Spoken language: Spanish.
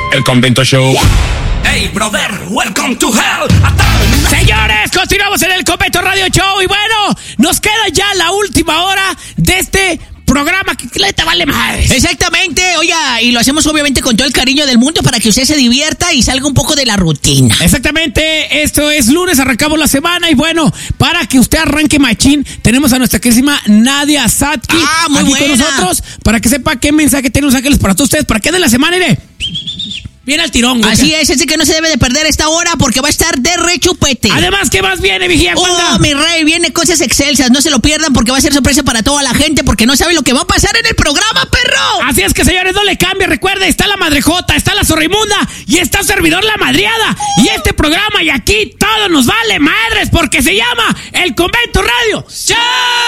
El Convento Show. Hey, brother, welcome to hell. Señores, continuamos en el Convento Radio Show. Y bueno, nos queda ya la última hora de este programa que le te vale madre. Exactamente, oiga, y lo hacemos obviamente con todo el cariño del mundo para que usted se divierta y salga un poco de la rutina. Exactamente, esto es lunes, arrancamos la semana y bueno, para que usted arranque machín, tenemos a nuestra querísima Nadia Satki muy aquí buena. con nosotros, para que sepa qué mensaje tenemos ángeles para todos ustedes, para que de la semana, iré bien al tirón. Así es que no se debe de perder esta hora porque va a estar de rechupete. Además, ¿qué más viene, vigía? Mi rey, viene cosas excelsas, no se lo pierdan porque va a ser sorpresa para toda la gente porque no saben lo que va a pasar en el programa, perro. Así es que, señores, no le cambie, recuerde, está la Madrejota, está la Zorrimunda y está servidor La Madriada. Y este programa y aquí todo nos vale madres porque se llama El Convento Radio Show.